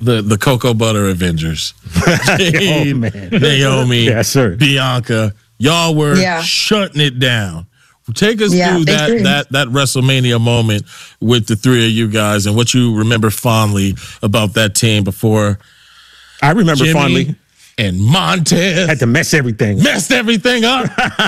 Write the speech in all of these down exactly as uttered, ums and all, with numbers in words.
the, the Cocoa Butter Avengers. Oh, man. Naomi, yes, sir. Bianca, y'all were yeah. shutting it down. Take us yeah, through that, that that WrestleMania moment with the three of you guys and what you remember fondly about that team before I remember Jimmy fondly. And Montez had to mess everything. Messed everything up.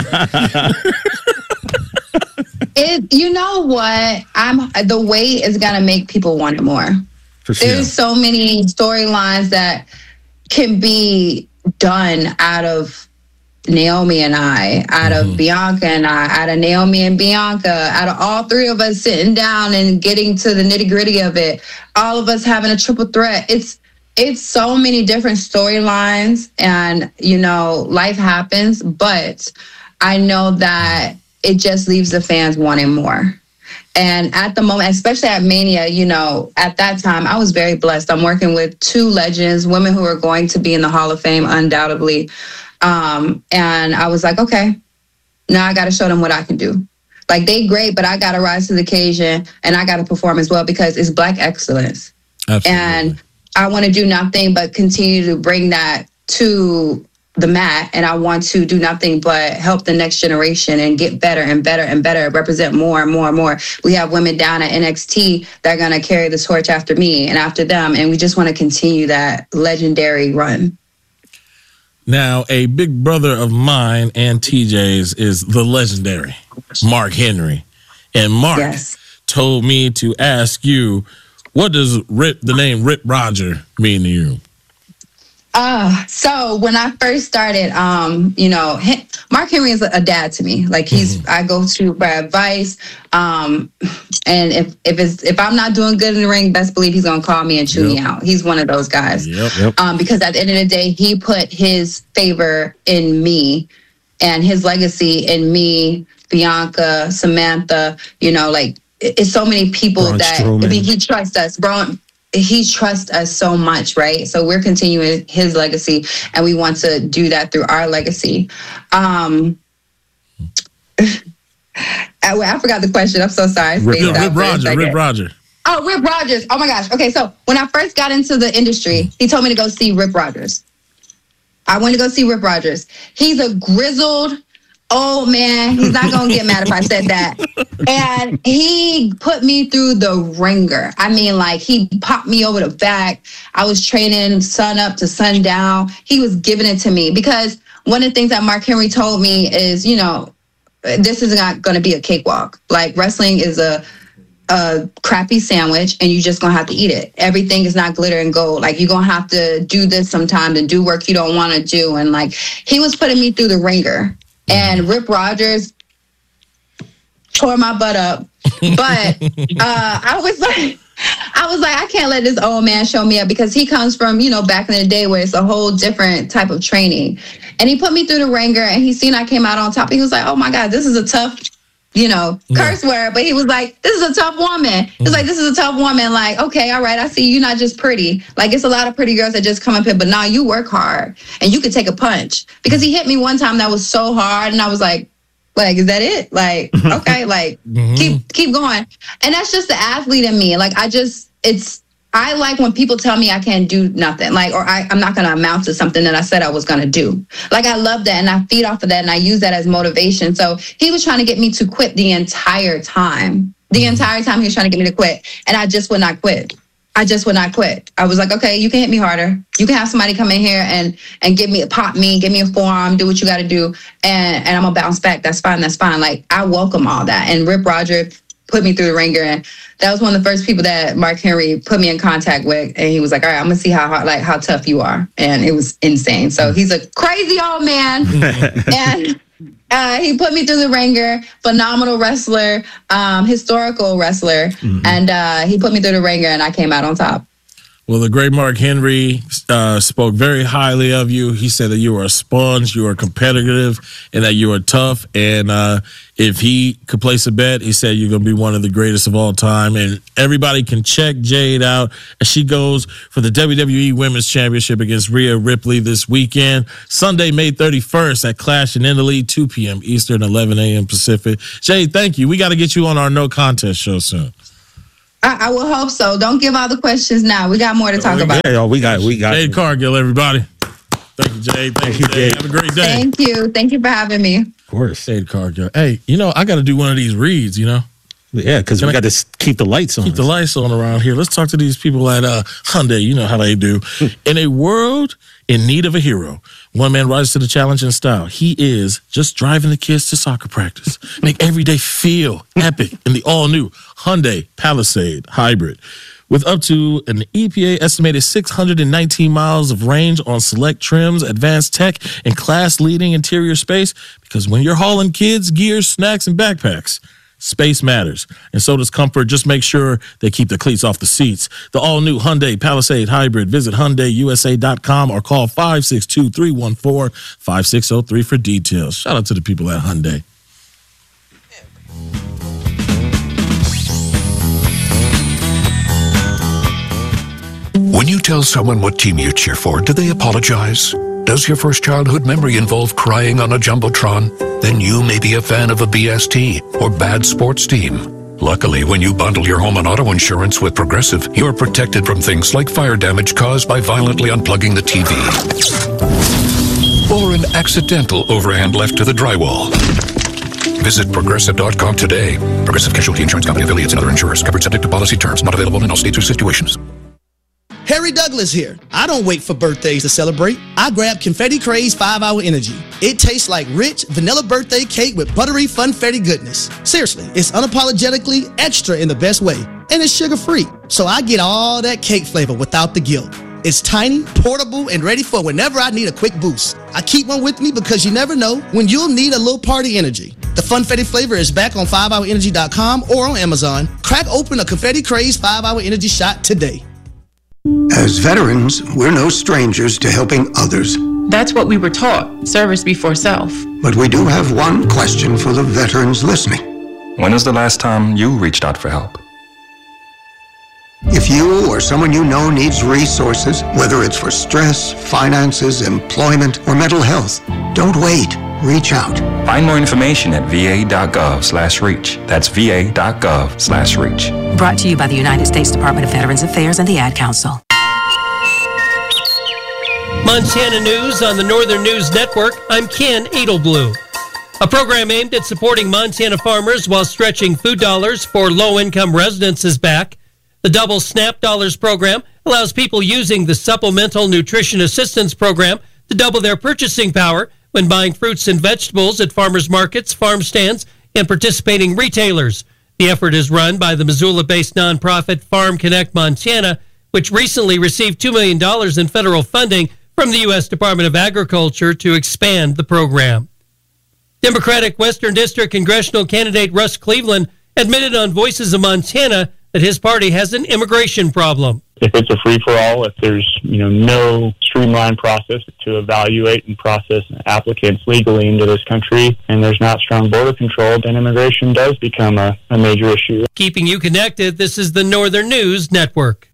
It, you know what? I'm the wait is gonna make people want it more. For sure. There's so many storylines that can be done out of Naomi and I, out of mm-hmm. Bianca and I, out of Naomi and Bianca, out of all three of us sitting down and getting to the nitty gritty of it, all of us having a triple threat. It's it's so many different storylines, and you know, life happens, but I know that it just leaves the fans wanting more. And at the moment, especially at Mania, you know, at that time, I was very blessed. I'm working with two legends, women who are going to be in the Hall of Fame, undoubtedly. Um, and I was like, okay, now I got to show them what I can do. Like, they great, but I got to rise to the occasion and I got to perform as well because it's Black excellence. Absolutely. And I want to do nothing but continue to bring that to the mat. And I want to do nothing but help the next generation and get better and better and better, represent more and more and more. We have women down at N X T that are going to carry the torch after me and after them. And we just want to continue that legendary run. Now, a big brother of mine and T J's is the legendary Mark Henry. And Mark yes. told me to ask you, what does Rip, the name Rip Roger mean to you? Uh, so when I first started, um, you know, Mark Henry is a dad to me. Like he's, mm-hmm. I go to for advice. Um, and if, if it's, if I'm not doing good in the ring, best believe he's going to call me and chew yep. me out. He's one of those guys. Yep, yep. Um, because at the end of the day, he put his favor in me and his legacy in me, Bianca, Samantha, you know, like it's so many people Braun that, Strowman. I mean, he trusts us. Braun, he trusts us so much, right? So we're continuing his legacy, and we want to do that through our legacy. Um, I, I forgot the question. I'm so sorry. Rip, no, Rip Roger. Rip Roger. Oh, Rip Rogers. Oh my gosh. Okay, so when I first got into the industry, he told me to go see Rip Rogers. I went to go see Rip Rogers. He's a grizzled old man. He's not going to get mad if I said that. And he put me through the ringer. I mean, like, he popped me over the back. I was training sun up to sundown. He was giving it to me because one of the things that Mark Henry told me is, you know, this is not going to be a cakewalk. Like, wrestling is a a crappy sandwich and you just gonna have to eat it. Everything is not glitter and gold. Like, you're gonna have to do this sometimes and do work you don't want to do. And like, he was putting me through the ringer. And Rip Rogers tore my butt up. But uh, I was like, I was like, I can't let this old man show me up because he comes from, you know, back in the day where it's a whole different type of training. And he put me through the ringer and he seen I came out on top. He was like, oh my God, this is a tough, you know, curse yeah. word. But he was like, this is a tough woman. He was like, this is a tough woman. Like, okay, all right, I see you're not just pretty. Like, it's a lot of pretty girls that just come up here, but now you work hard and you could take a punch. Because he hit me one time that was so hard and I was like, like, is that it? Like, okay, like, mm-hmm. keep keep going. And that's just the athlete in me. Like, I just, it's, I like when people tell me I can't do nothing, like, or I, I'm not going to amount to something that I said I was going to do. Like, I love that, and I feed off of that, and I use that as motivation. So he was trying to get me to quit the entire time. The entire time he was trying to get me to quit, and I just would not quit. I just would not quit. I was like, okay, you can hit me harder. You can have somebody come in here and and give me, pop me, give me a forearm, do what you got to do, and, and I'm going to bounce back. That's fine, that's fine. Like, I welcome all that. And Rip Roger put me through the ringer, and that was one of the first people that Mark Henry put me in contact with, and he was like, all right, I'm gonna see how hard, like how tough you are. And it was insane. So he's a crazy old man. And uh, he put me through the ringer, phenomenal wrestler, um, historical wrestler. Mm-hmm. And uh, he put me through the ringer and I came out on top. Well, the great Mark Henry uh, spoke very highly of you. He said that you were a sponge, you were competitive, and that you were tough. And uh, if he could place a bet, he said you're going to be one of the greatest of all time. And everybody can check Jade out as she goes for the W W E Women's Championship against Rhea Ripley this weekend, Sunday, May thirty-first at Clash in Italy, two p.m. Eastern, eleven a.m. Pacific. Jade, thank you. We got to get you on our No Contest show soon. I, I will hope so. Don't give all the questions now. We got more to talk we about. Yeah, we got, we got. Jade Cargill, everybody. Thank you, Jade. Thank, Thank you, Jade. Jade. Have a great day. Thank you. Thank you for having me. Of course. Jade Cargill. Hey, you know, I got to do one of these reads, you know? Yeah, because we got to keep the lights on. Keep the lights on around here. Let's talk to these people at uh, Hyundai. You know how they do. In a world in need of a hero, one man rises to the challenge in style. He is just driving the kids to soccer practice. Make every day feel epic in the all-new Hyundai Palisade Hybrid. With up to an E P A estimated six hundred nineteen miles of range on select trims, advanced tech, and class-leading interior space, because when you're hauling kids, gears, snacks, and backpacks, space matters, and so does comfort. Just make sure they keep the cleats off the seats. The all-new Hyundai Palisade Hybrid. Visit Hyundai U S A dot com or call five six two, three one four, five six zero three for details. Shout out to the people at Hyundai. When you tell someone what team you cheer for, do they apologize? Does your first childhood memory involve crying on a Jumbotron? Then you may be a fan of a B S T or bad sports team. Luckily, when you bundle your home and auto insurance with Progressive, you're protected from things like fire damage caused by violently unplugging the T V. Or an accidental overhand left to the drywall. Visit Progressive dot com today. Progressive Casualty Insurance Company affiliates and other insurers. Covered subject to policy terms. Not available in all states or situations. Harry Douglas here. I don't wait for birthdays to celebrate. I grab Confetti Craze five hour Energy. It tastes like rich vanilla birthday cake with buttery funfetti goodness. Seriously, it's unapologetically extra in the best way. And it's sugar-free, so I get all that cake flavor without the guilt. It's tiny, portable, and ready for whenever I need a quick boost. I keep one with me because you never know when you'll need a little party energy. The Funfetti flavor is back on five hour energy dot com or on Amazon. Crack open a Confetti Craze five hour Energy shot today. As veterans, we're no strangers to helping others. That's what we were taught, service before self. But we do have one question for the veterans listening. When was the last time you reached out for help? If you or someone you know needs resources, whether it's for stress, finances, employment, or mental health, don't wait. Reach out. Find more information at V A dot gov slash reach. That's V A dot gov slash reach. Brought to you by the United States Department of Veterans Affairs and the Ad Council. Montana News on the Northern News Network. I'm Ken Edelblue. A program aimed at supporting Montana farmers while stretching food dollars for low-income residents is back. The Double SNAP Dollars program allows people using the Supplemental Nutrition Assistance Program to double their purchasing power when buying fruits and vegetables at farmers markets, farm stands, and participating retailers. The effort is run by the Missoula-based nonprofit Farm Connect Montana, which recently received two million dollars in federal funding from the U S Department of Agriculture to expand the program. Democratic Western District congressional candidate Russ Cleveland admitted on Voices of Montana that his party has an immigration problem. If it's a free-for-all, if there's you know no streamlined process to evaluate and process applicants legally into this country, and there's not strong border control, then immigration does become a, a major issue. Keeping you connected, this is the Northern News Network.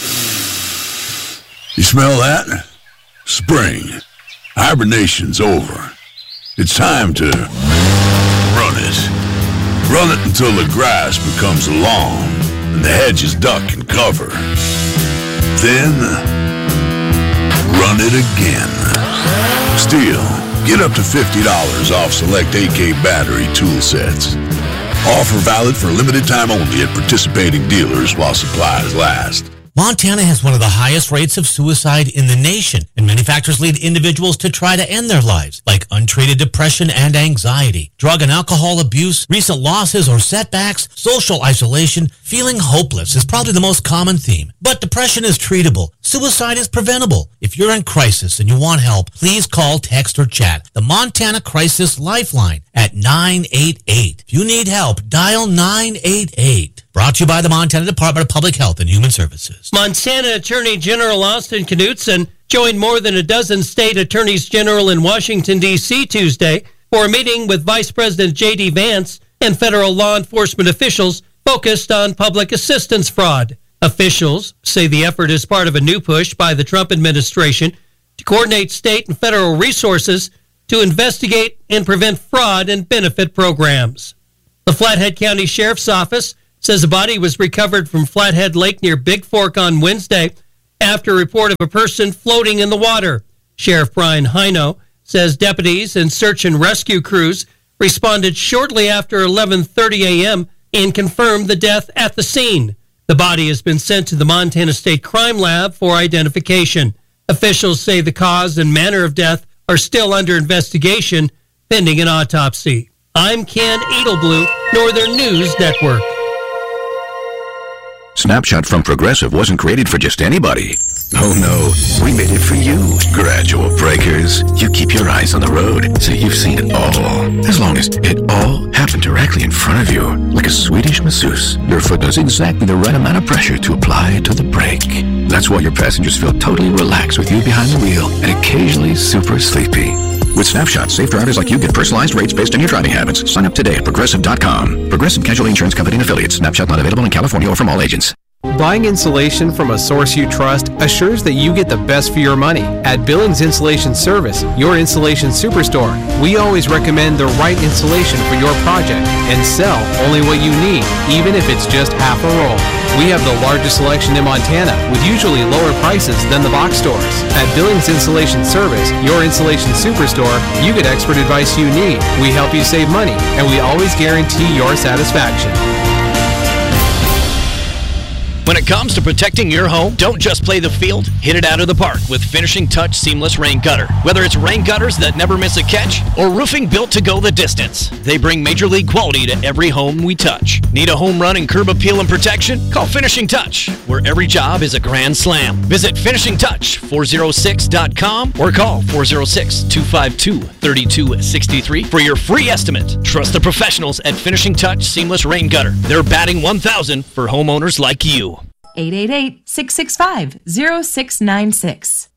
You smell that? Spring. Hibernation's over. It's time to run it. Run it until the grass becomes long and the hedges duck and cover. Then, run it again. Still, get up to fifty dollars off select A K battery tool sets. Offer valid for limited time only at participating dealers while supplies last. Montana has one of the highest rates of suicide in the nation, and many factors lead individuals to try to end their lives, like untreated depression and anxiety, drug and alcohol abuse, recent losses or setbacks, social isolation. Feeling hopeless is probably the most common theme. But depression is treatable. Suicide is preventable. If you're in crisis and you want help, please call, text, or chat the Montana Crisis Lifeline at nine eight eight. If you need help, dial nine eight eight. Brought to you by the Montana Department of Public Health and Human Services. Montana Attorney General Austin Knudsen joined more than a dozen state attorneys general in Washington, D C Tuesday for a meeting with Vice President J D Vance and federal law enforcement officials focused on public assistance fraud. Officials say the effort is part of a new push by the Trump administration to coordinate state and federal resources to investigate and prevent fraud and benefit programs. The Flathead County Sheriff's Office says a body was recovered from Flathead Lake near Big Fork on Wednesday after a report of a person floating in the water. Sheriff Brian Hino says deputies and search and rescue crews responded shortly after eleven thirty a.m. and confirmed the death at the scene. The body has been sent to the Montana State Crime Lab for identification. Officials say the cause and manner of death are still under investigation, pending an autopsy. I'm Ken Edelblue, Northern News Network. Snapshot from Progressive wasn't created for just anybody. Oh no, we made it for you. Gradual breakers. You keep your eyes on the road, so you've seen it all. As long as it all happened directly in front of you, like a Swedish masseuse, your foot knows exactly the right amount of pressure to apply to the brake. That's why your passengers feel totally relaxed with you behind the wheel and occasionally super sleepy. With Snapshot, safe drivers like you get personalized rates based on your driving habits. Sign up today at Progressive dot com. Progressive Casualty Insurance Company and Affiliates. Snapshot not available in California or from all agents. Buying insulation from a source you trust assures that you get the best for your money. At Billings Insulation Service, your insulation superstore, we always recommend the right insulation for your project and sell only what you need, even if it's just half a roll. We have the largest selection in Montana with usually lower prices than the box stores. At Billings Insulation Service, your insulation superstore, you get expert advice you need. We help you save money, and we always guarantee your satisfaction. When it comes to protecting your home, don't just play the field, hit it out of the park with Finishing Touch Seamless Rain Gutter. Whether it's rain gutters that never miss a catch or roofing built to go the distance, they bring major league quality to every home we touch. Need a home run and curb appeal and protection? Call Finishing Touch, where every job is a grand slam. Visit Finishing Touch four oh six dot com or call four oh six, two five two, three two six three for your free estimate. Trust the professionals at Finishing Touch Seamless Rain Gutter. They're batting one thousand for homeowners like you. eight eight eight, six six five, zero six nine six.